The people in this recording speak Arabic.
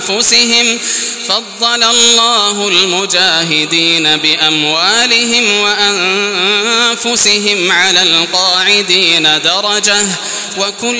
أنفسهم فضل الله المجاهدين بأموالهم وأنفسهم على القاعدين درجة